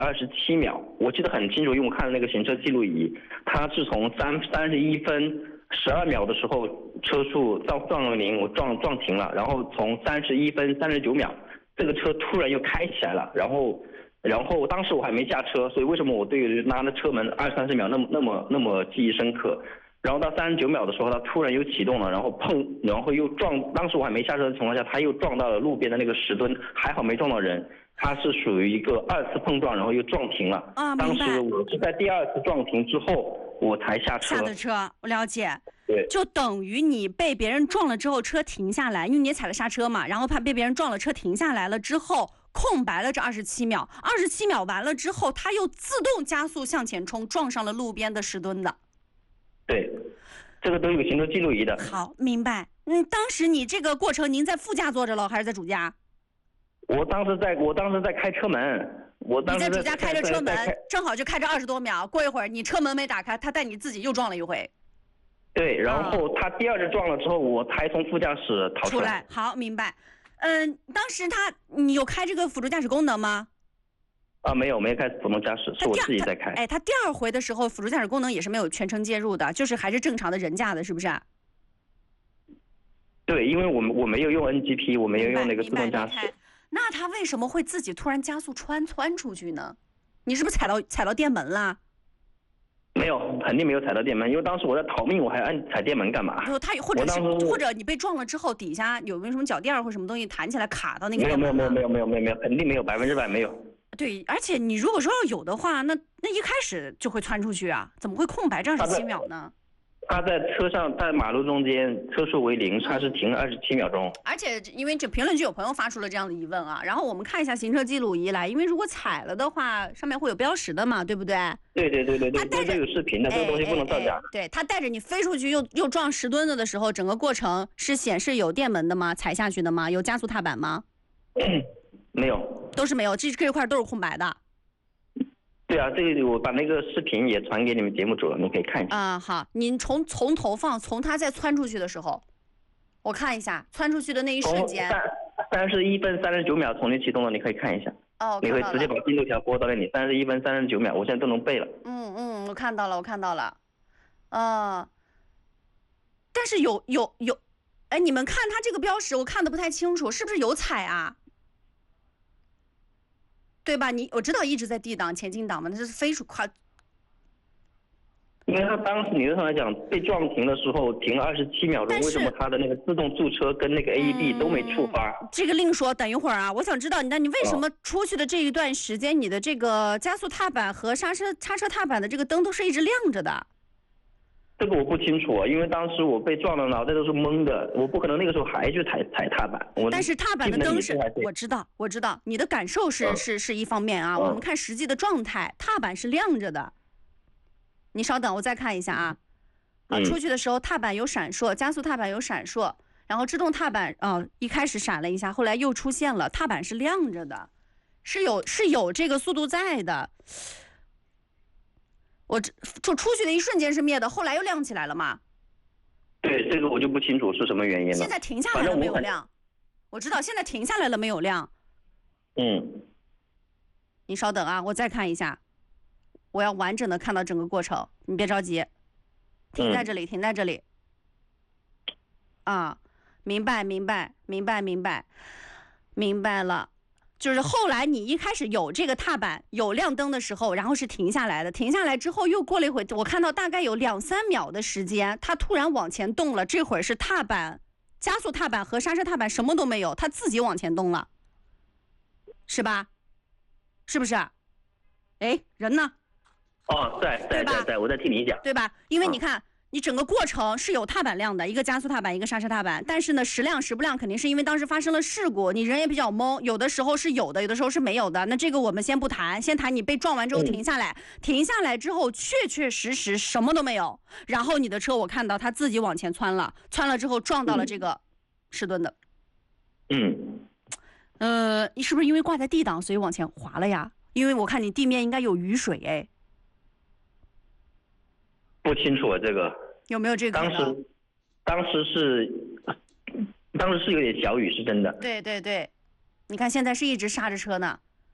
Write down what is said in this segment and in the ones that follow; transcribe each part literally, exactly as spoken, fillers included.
二十七秒，我记得很清楚，因为我看了那个行车记录仪，它是从三三十一分十二秒的时候车速撞撞了铃，我撞撞停了，然后从三十一分三十九秒，这个车突然又开起来了，然后然后当时我还没下车，所以为什么我对于拉的车门二三十秒那么那么那么记忆深刻？然后到三十九秒的时候，它突然又启动了，然后碰，然后又撞。当时我还没下车的情况下，它又撞到了路边的那个石墩，还好没撞到人。它是属于一个二次碰撞，然后又撞停了。 啊， 当时我是在第二次撞停之后，我才下车。 下的车，我了解。 对， 就等于你被别人撞了之后，车停下来，因为你也踩了刹车嘛，然后怕被别人撞了，车停下来了之后，空白了这二十七秒，二十七秒完了之后，它又自动加速向前冲，撞上了路边的石墩子。 对，这个都有行车记录仪的。 好，明白。嗯，当时你这个过程，您在副驾坐着了，还是在主驾？ 我当时在，我当时在开车门。我当时你在主驾开着车门， 开正好就开着二十多秒。过一会儿你车门没打开，他带你自己又撞了一回。 对，然后他第二次撞了之后，我才从副驾驶逃出来。 出来，好，明白。嗯，当时他你有开这个辅助驾驶功能吗？ 啊，没有，没有开辅助驾驶，是我自己在开。 哎，他第二回的时候，辅助驾驶功能也是没有全程介入的，就是还是正常的人驾的，是不是？ 对，因为我们我没有用 N G P， 我没有用那个自动驾驶。 那他为什么会自己突然加速穿窜出去呢？你是不是踩到踩到电门了？ 没有，肯定没有踩到电门，因为当时我在逃命，我还按踩电门干嘛？ 他或者是或者你被撞了之后，底下有没有什么脚垫或什么东西弹起来卡到那个电门？ 没有没有没有没有没有没有，肯定没有，百分之百没有。 对，而且你如果说要有的话，那那一开始就会窜出去啊，怎么会空白这二十七秒呢？ 他在车上，在马路中间，车速为零，他是停了二十七秒钟。 而且因为这评论区有朋友发出了这样的疑问啊，然后我们看一下行车记录仪来，因为如果踩了的话，上面会有标识的嘛，对不对？ 对对对对对，这都有视频的，这个东西不能造假。 对，他带着你飞出去又又撞石墩子的时候，整个过程是显示有电门的吗？踩下去的吗？有加速踏板吗？ 没有， 都是没有，这这块都是空白的。 对啊，这个我把那个视频也传给你们节目组了，你可以看一下。 啊、嗯，好，您从从头放，从他再窜出去的时候，我看一下窜出去的那一瞬间。 三三十一分三十九秒重新启动了，你可以看一下。 哦， 你会直接把进度条播到那里，三十一分三十九秒，我现在都能背了。 嗯嗯，我看到了，我看到了。啊、呃，但是有有有，哎，你们看它这个标识，我看的不太清楚，是不是有踩啊？对吧？你我知道一直在 D 档、前进档嘛，那是飞出跨。 因为他当时理论上来讲被撞停的时候停了二十七秒钟，为什么他的那个自动驻车跟那个 A E D 都没触发？ 嗯、这个另说，等一会儿啊，我想知道你，那你为什么出去的这一段时间，你的这个加速踏板和刹车刹车踏板的这个灯都是一直亮着的？ 这个我不清楚，因为当时我被撞的脑袋都是懵的，我不可能那个时候还去踩踩踏板。我但是踏板的灯是，我知道，我知道，你的感受是、嗯、是是一方面啊、嗯。我们看实际的状态，踏板是亮着的。你稍等，我再看一下啊。啊，出去的时候踏板有闪烁，加速踏板有闪烁，然后制动踏板啊、呃、一开始闪了一下，后来又出现了，踏板是亮着的，是有是有这个速度在的。我就出去的一瞬间是灭的，后来又亮起来了吗？ 对，这个我就不清楚是什么原因了。 现在停下来了没有亮？我知道现在停下来了没有亮。 嗯， 你稍等啊，我再看一下，我要完整的看到整个过程，你别着急，停在这里，嗯、停在这里。啊，明白，明白，明白，明白，明白了。就是后来你一开始有这个踏板有亮灯的时候，然后是停下来的，停下来之后又过了一会，我看到大概有两三秒的时间，它突然往前动了，这会儿是踏板加速踏板和刹车踏板什么都没有，它自己往前动了，是吧？是不是？哎，人呢？ 哦，在在在在，我在听你讲， 对吧？因为你看。嗯，你整个过程是有踏板亮的，一个加速踏板，一个刹车踏板，但是呢，时亮时不亮，肯定是因为当时发生了事故，你人也比较懵，有的时候是有的，有的时候是没有的。那这个我们先不谈，先谈你被撞完之后停下来，嗯、停下来之后确确实实什么都没有，然后你的车我看到它自己往前窜了，窜了之后撞到了这个石墩的。 嗯， 呃，你是不是因为挂在 D 档，所以往前滑了呀？因为我看你地面应该有雨水哎。 不清楚啊，这个有没有这个？ 当时，当时是，当时是有点小雨，是真的。 对对对，你看现在是一直刹着车呢。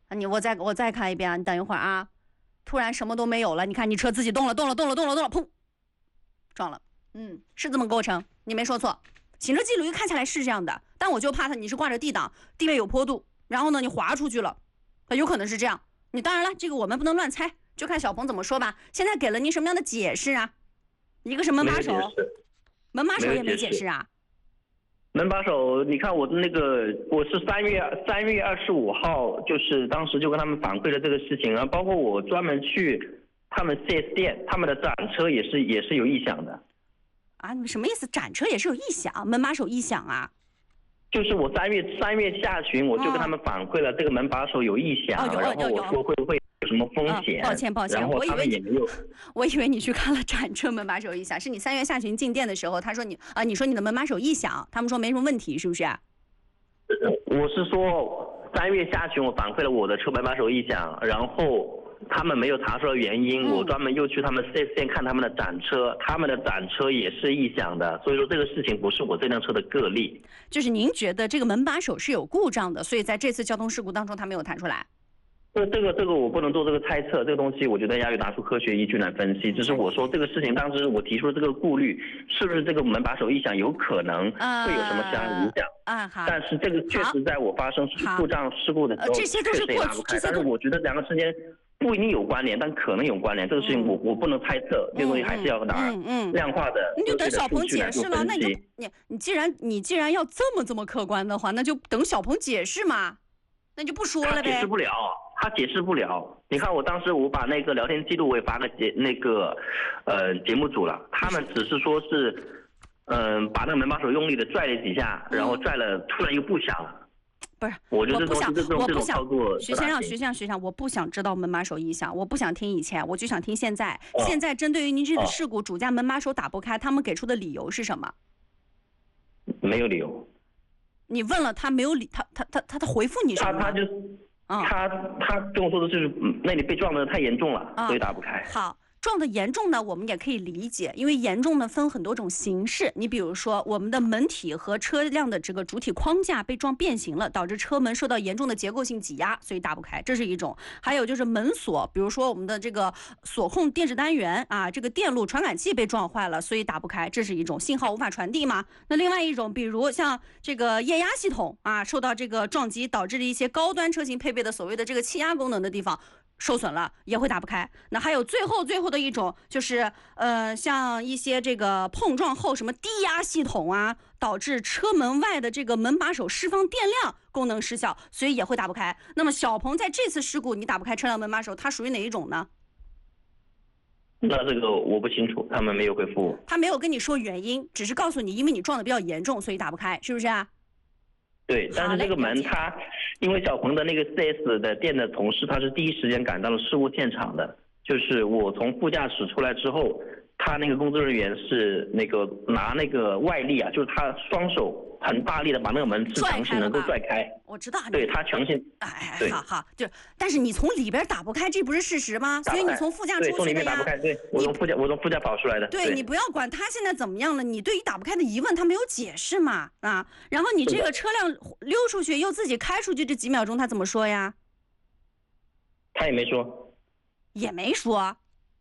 你我再我再看一遍啊，你等一会儿啊。突然什么都没有了，你看你车自己动了，动了，动了，动了，动了，砰，撞了。嗯，是这么构成，你没说错。行车记录仪看起来是这样的，但我就怕它你是挂着 D 档，地面有坡度，然后呢你滑出去了，它有可能是这样。你当然了，这个我们不能乱猜，就看小鹏怎么说吧。现在给了您什么样的解释啊？一个是门把手，门把手也没解释啊。 门把手，你看我的那个，我是三月三月二十五号，就是当时就跟他们反馈了这个事情，然后包括我专门去他们 四 S 店，他们的展车也是也是有异响的。 啊，你们什么意思？展车也是有异响，门把手异响啊？ 就是我三月三月下旬我就跟他们反馈了这个门把手有异响， 哦、 然后我说会不会有什么风险？ 哦、抱歉抱歉， 然后他们也没有。 我以为你去看了展车门把手异响，是你三月下旬进店的时候，他说你啊，你说你的门把手异响，他们说没什么问题，是不是？ 我是说三月下旬我反馈了我的车门把手异响，然后他们没有查出来原因， 嗯、 我专门又去他们 四 S 店看他们的展车，他们的展车也是异响的，所以说这个事情不是我这辆车的个例。 就是您觉得这个门把手是有故障的，所以在这次交通事故当中他没有弹出来。 这这个这个我不能做这个猜测，这个东西我觉得要拿出科学依据来分析。只是我说这个事情当时我提出了这个顾虑，是不是这个门把手异响有可能会有什么相影响？ 啊、呃、好。 但是这个确实在我发生故障事故的时候， 这些都是过去， 但是我觉得两个之间不一定有关联，但可能有关联。这个事情我、嗯、我不能猜测，这个东西还是要拿量化的。 你就等小鹏解释了，那你就你你既然你既然要这么这么客观的话，那就等小鹏解释嘛，那你就不说了呗。 解释不了。他解释不了，你看我当时我把那个聊天记录我也发给节那个，呃节目组了，他们只是说是，嗯、呃、把那个门把手用力的拽了几下，然后拽了突然又不响了。 不是， 我觉得这种这种这种操作， 徐先生，徐先生，徐先生，我不想知道门把手异响，我不想听以前，我就想听现在。哦、现在针对于您这个事故，哦、主驾门把手打不开，他们给出的理由是什么？ 没有理由。 你问了他没有理，他他他他他回复你什么？ 他他就。 嗯、 他他跟我说的就是那里被撞的太严重了， 嗯、 所以打不开。 好。撞的严重呢，我们也可以理解，因为严重呢分很多种形式。你比如说，我们的门体和车辆的这个主体框架被撞变形了，导致车门受到严重的结构性挤压，所以打不开，这是一种。还有就是门锁，比如说我们的这个锁控电子单元啊，这个电路传感器被撞坏了，所以打不开，这是一种，信号无法传递嘛。那另外一种，比如像这个液压系统啊，受到这个撞击，导致了一些高端车型配备的所谓的这个气压功能的地方受损了，也会打不开。那还有最后最后的一种，就是呃，像一些这个碰撞后什么低压系统啊，导致车门外的这个门把手释放电量功能失效，所以也会打不开。那么小鹏在这次事故你打不开车辆门把手，它属于哪一种呢？ 那这个我不清楚，他们没有回复我。 他没有跟你说原因，只是告诉你因为你撞的比较严重，所以打不开，是不是啊？ 对，但是这个门它，因为小鹏的那个 四 S 的店的同事，他是第一时间赶到了事故现场的。就是我从副驾驶出来之后，他那个工作人员是那个拿那个外力啊，就是他双手很大力的把那个门是强行能够拽开。 我知道。 对，他强行。 哎，好好，就但是你从里边打不开，这不是事实吗？所以你从副驾出去的呀。 对，从里面打不开。对，我从副驾，我从副驾跑出来的。 对，你不要管他现在怎么样了，你对于打不开的疑问他没有解释嘛啊？然后你这个车辆溜出去又自己开出去这几秒钟，他怎么说呀？ 他也没说。 也没说。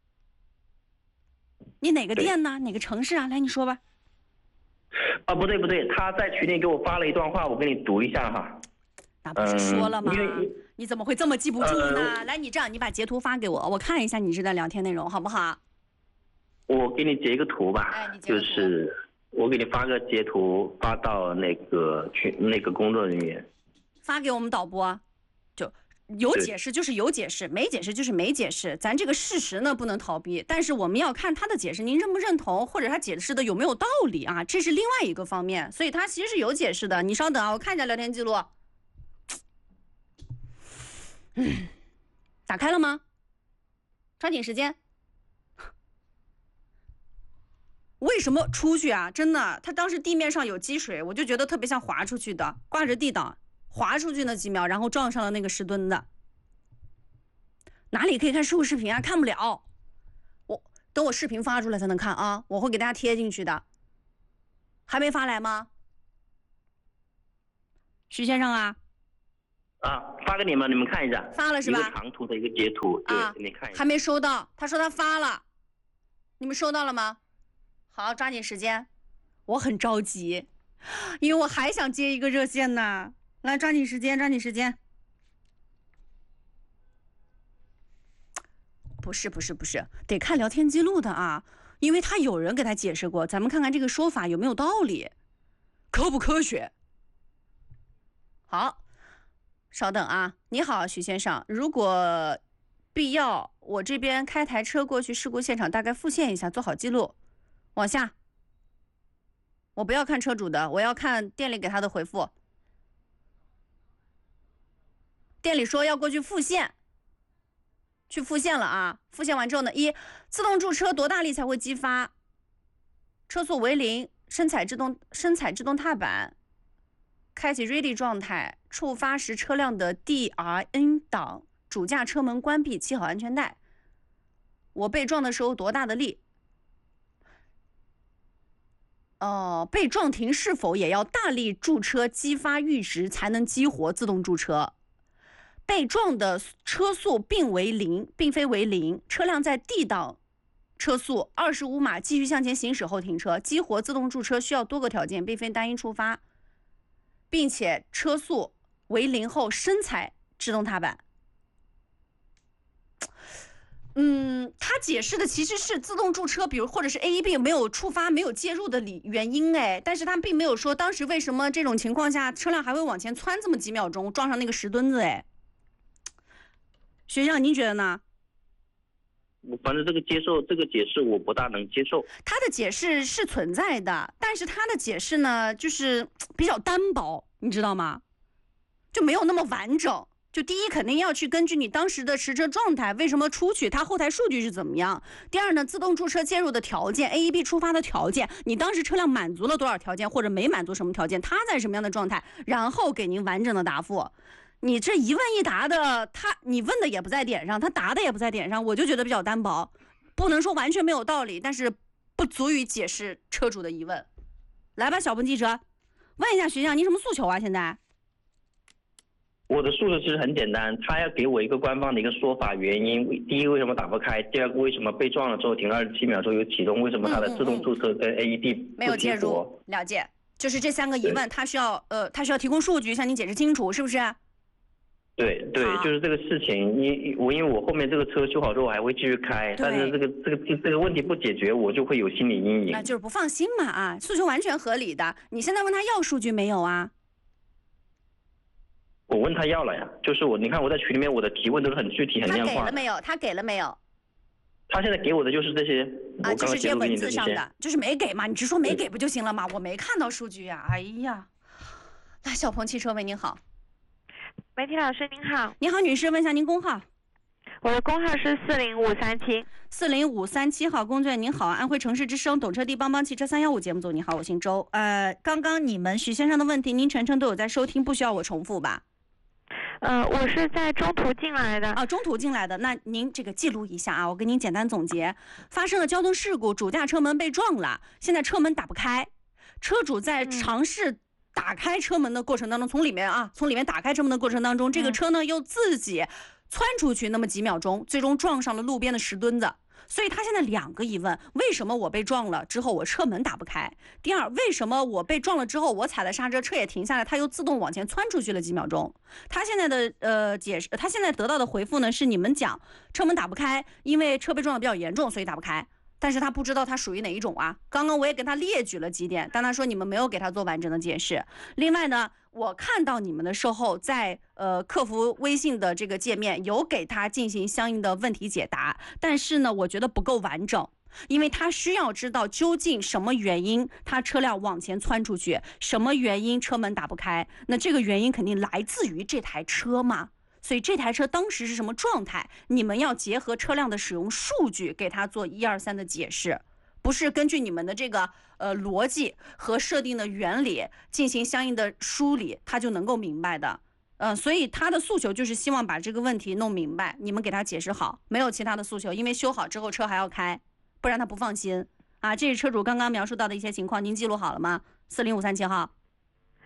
你哪个店呢？哪个城市啊？来，你说吧。 啊，不对不对，他在群里给我发了一段话，我给你读一下哈。 那不是说了吗？ 嗯、 你怎么会这么记不住呢？呃、来，你这样，你把截图发给我，我看一下你这段聊天内容，好不好？ 我给你截一个图吧， 哎、你截个图就是我给你发个截图，发到那个群那个工作人员， 发给我们导播。就有解释就是有解释，没解释就是没解释，咱这个事实呢不能逃避，但是我们要看他的解释您认不认同，或者他解释的有没有道理啊，这是另外一个方面，所以他其实是有解释的。你稍等啊，我看一下聊天记录。嗯，打开了吗？抓紧时间。为什么出去啊？真的，他当时地面上有积水，我就觉得特别像滑出去的，挂着 D 档。滑出去那几秒，然后撞上了那个石墩的。哪里可以看事故视频啊？看不了。我等我视频发出来才能看啊，我会给大家贴进去的。还没发来吗？徐先生啊？ 啊，发给你们，你们看一下。 发了是吧？ 一个长图的一个截图，对， 啊、 你看一下。 还没收到，他说他发了，你们收到了吗？好，抓紧时间，我很着急，因为我还想接一个热线呢。来，抓紧时间，抓紧时间。不是不是不是，得看聊天记录的啊，因为他有人给他解释过，咱们看看这个说法有没有道理，科不科学。好，稍等啊。你好，徐先生，如果必要，我这边开台车过去事故现场，大概复现一下，做好记录。往下，我不要看车主的，我要看店里给他的回复。店里说要过去复现。去复现了啊！复现完之后呢，一自动驻车多大力才会激发？车速为零，深踩制动深踩制动踏板，开启 ready 状态，触发时车辆的 D R N 档，主驾车门关闭，系好安全带。我被撞的时候多大的力？哦，被撞停是否也要大力驻车激发阈值才能激活自动驻车？被撞的车速并为零，并非为零，车辆在 D 档车速二十五码继续向前行驶后停车，激活自动驻车需要多个条件，并非单一触发，并且车速为零后深踩制动踏板。嗯，他解释的其实是自动驻车，比如或者是 A E B 没有触发、没有介入的理原因，哎，但是他并没有说当时为什么这种情况下车辆还会往前窜这么几秒钟，撞上那个石墩子，哎。学长，您觉得呢？ 反正这个接受这个解释我不大能接受。 他的解释是存在的，但是他的解释呢，就是比较单薄，你知道吗？就没有那么完整。就第一，肯定要去根据你当时的实车状态，为什么出去，它后台数据是怎么样。第二呢，自动驻车介入的条件 ，A E B 触发的条件，你当时车辆满足了多少条件，或者没满足什么条件，它在什么样的状态，然后给您完整的答复。你这一问一答的，他你问的也不在点上，他答的也不在点上，我就觉得比较单薄，不能说完全没有道理，但是不足以解释车主的疑问。来吧，小鹏汽车，问一下学长，你什么诉求啊？现在？ 我的诉求其实很简单，他要给我一个官方的一个说法原因。第一个为什么打不开？第二个为什么被撞了之后停二十七秒之后有启动？为什么它的自动驻车跟 A E D 没有介入？了解，就是这三个疑问，他需要呃，他需要提供数据向你解释清楚，是不是？ 对对，就是这个事情，因我因为我后面这个车修好之后我还会继续开，但是这个这个这个问题不解决，我就会有心理阴影。 那就是不放心嘛啊，诉求完全合理的。你现在问他要数据没有啊？ 我问他要了呀，就是我你看我在群里面我的提问都是很具体很量化。 他给了没有？他给了没有？ 他现在给我的就是这些啊，就是这些文字上的， 就是没给嘛，你直说没给不就行了吗？我没看到数据呀，哎呀，来，小鹏汽车喂，您好。 媒体老师您好。 你好，女士，问一下您工号。 我的工号是四零五三七。 四零五三七号，工作人员您好，安徽城市之声懂车帝帮帮汽车三幺五节目组，你好，我姓周。呃，刚刚你们许先生的问题，您全程都有在收听，不需要我重复吧？ 呃，我是在中途进来的。 啊，中途进来的，那您这个记录一下啊，我给您简单总结。发生了交通事故，主驾车门被撞了，现在车门打不开，车主在尝试打开车门的过程当中，从里面啊，从里面打开车门的过程当中，这个车呢又自己窜出去那么几秒钟，最终撞上了路边的石墩子。所以他现在两个疑问：为什么我被撞了之后我车门打不开？第二，为什么我被撞了之后我踩了刹车，车也停下来，它又自动往前窜出去了几秒钟？他现在的呃解释，他现在得到的回复呢是你们讲车门打不开，因为车被撞的比较严重，所以打不开。但是他不知道他属于哪一种啊。刚刚我也跟他列举了几点，但他说你们没有给他做完整的解释。另外呢，我看到你们的售后在呃客服微信的这个界面有给他进行相应的问题解答，但是呢，我觉得不够完整，因为他需要知道究竟什么原因他车辆往前窜出去，什么原因车门打不开，那这个原因肯定来自于这台车嘛。所以这台车当时是什么状态？你们要结合车辆的使用数据给他做一二三的解释，不是根据你们的这个呃逻辑和设定的原理进行相应的梳理，他就能够明白的。嗯、呃，所以他的诉求就是希望把这个问题弄明白，你们给他解释好，没有其他的诉求，因为修好之后车还要开，不然他不放心啊。这是车主刚刚描述到的一些情况，您记录好了吗？四零五三七号。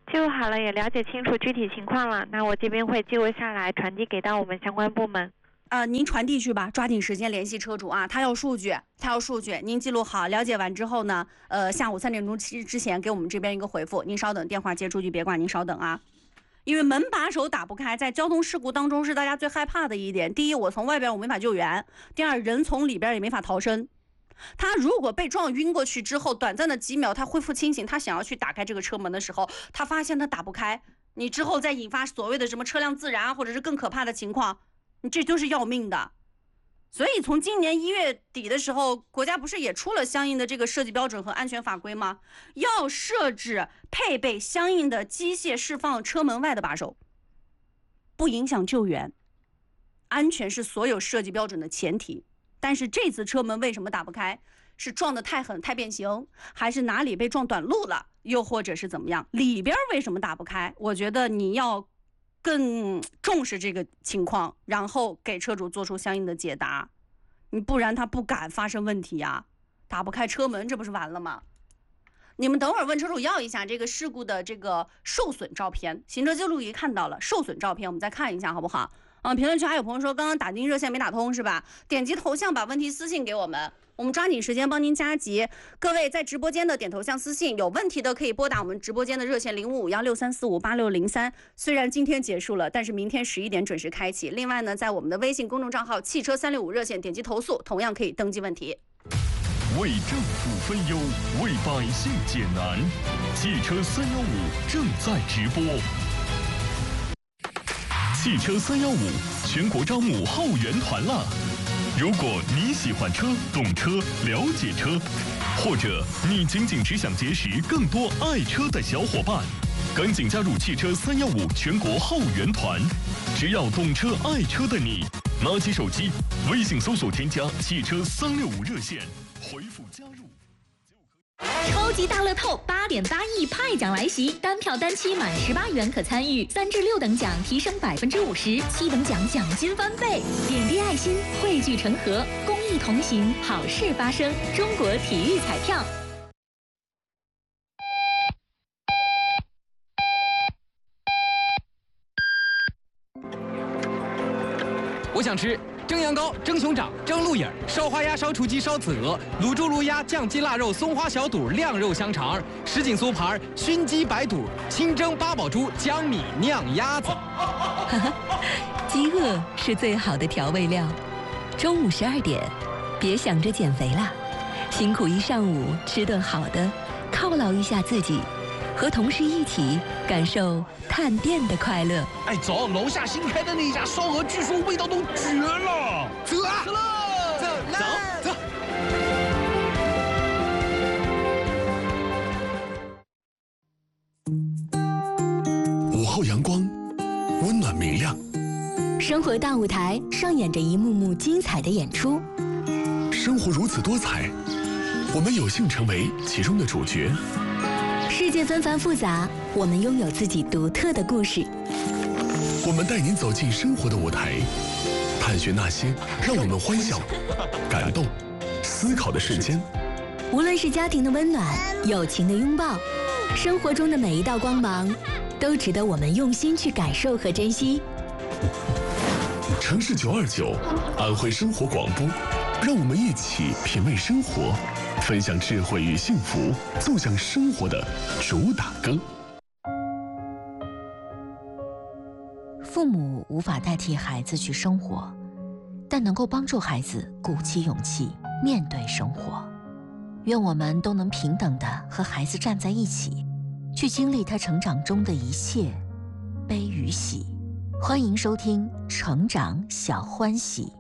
记录好了，也了解清楚具体情况了。那我这边会记录下来，传递给到我们相关部门。 呃，您传递去吧，抓紧时间联系车主啊，他要数据，他要数据，您记录好，了解完之后呢，呃，下午三点钟之之前给我们这边一个回复。您稍等，电话接出去，别挂，您稍等啊。因为门把手打不开，在交通事故当中是大家最害怕的一点。第一，我从外边我没法救援；第二，人从里边也没法逃生。他如果被撞晕过去之后，短暂的几秒他恢复清醒，他想要去打开这个车门的时候，他发现他打不开，你之后再引发所谓的什么车辆自燃或者是更可怕的情况，你这就是要命的。所以从今年一月底的时候，国家不是也出了相应的这个设计标准和安全法规吗？要设置配备相应的机械释放车门外的把手，不影响救援，安全是所有设计标准的前提。但是这次车门为什么打不开？是撞得太狠太变形，还是哪里被撞短路了，又或者是怎么样？里边为什么打不开？我觉得你要更重视这个情况，然后给车主做出相应的解答，你不然他不敢发生问题呀。打不开车门，这不是完了吗？你们等会儿问车主要一下这个事故的这个受损照片，行车记录仪看到了受损照片，我们再看一下好不好？嗯，评论区还有朋友说刚刚打进热线没打通是吧？点击头像把问题私信给我们，我们抓紧时间帮您加急。各位在直播间的点头像私信，有问题的可以拨打我们直播间的热线零五五幺六三四五八六零三。虽然今天结束了，但是明天十一点准时开启。另外呢，在我们的微信公众账号汽车三六五热线点击投诉，同样可以登记问题。 为政府分忧，为百姓解难，汽车三幺五正在直播。汽车三幺五全国招募后援团了。如果你喜欢车、懂车、了解车，或者你仅仅只想结识更多爱车的小伙伴，赶紧加入汽车三幺五全国后援团。只要懂车爱车的你，拿起手机，微信搜索添加汽车三六五热线，回复加入。 超级大乐透八点八亿派奖来袭，单票单期满十八元可参与，三至六等奖提升百分之五十，七等奖奖金翻倍。点滴爱心，汇聚成河，公益同行，好事发生。中国体育彩票。 我想吃蒸羊羔、蒸熊掌、蒸鹿眼、烧花鸭、烧雏鸡、烧子鹅、卤猪、卤鸭、酱鸡、腊肉、松花小肚、晾肉香肠、什锦酥盘、熏鸡白肚、清蒸八宝猪、江米酿鸭子。 饥饿是最好的调味料。中午十二点，别想着减肥啦，辛苦一上午，吃顿好的，犒劳一下自己，和同事一起感受探店的快乐。 哎，走，楼下新开的那家烧鹅，据说味道都绝了。走啊！ 走喽，走走走。 午后阳光，温暖明亮。 生活大舞台上演着一幕幕精彩的演出。 生活如此多彩，我们有幸成为其中的主角。 世界纷繁复杂，我们拥有自己独特的故事。 我们带您走进生活的舞台，探寻那些让我们欢笑、感动、思考的瞬间。 无论是家庭的温暖、友情的拥抱，生活中的每一道光芒，都值得我们用心去感受和珍惜。 城市九二九，安徽生活广播，让我们一起品味生活，分享智慧与幸福，奏响生活的主打歌。 父母无法代替孩子去生活，但能够帮助孩子鼓起勇气面对生活。愿我们都能平等地和孩子站在一起，去经历他成长中的一切悲与喜。欢迎收听《成长小欢喜》。